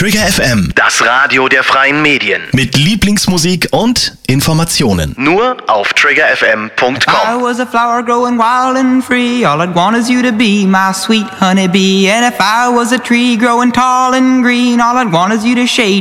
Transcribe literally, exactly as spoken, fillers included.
Trigger F M, Das Radio der freien Medien. mit Lieblingsmusik und Informationen. Nur auf trigger f m punkt com. I was a flower growing wild and free. All I'd want is you to be my sweet honeybee. And if I was a tree growing tall and green, all I'd want is you to shade